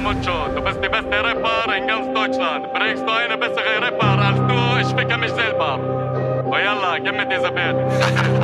mucho. Du bist die beste Rapper in ganz Deutschland. Bringst du eine bessere Rapper als du? Ich ficke mich selber. Oh yalla, gib mir diese Bild.